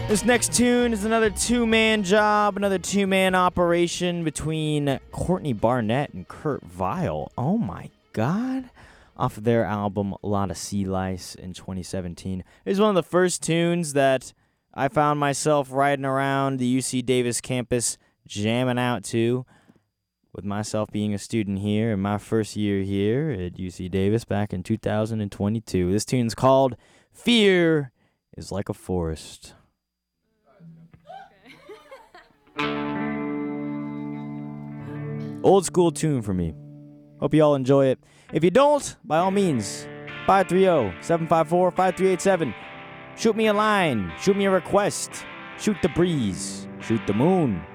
This next tune is another two-man job, another two-man operation between Courtney Barnett and Kurt Vile. Oh my God. Off of their album, A Lot of Sea Lice in 2017. It was one of the first tunes that I found myself riding around the UC Davis campus jamming out to, with myself being a student here in my first year here at UC Davis back in 2022. This tune's called Fear is Like a Forest. Old school tune for me. Hope you all enjoy it. If you don't, by all means, 530-754-5387. Shoot me a line. Shoot me a request. Shoot the breeze. Shoot the moon.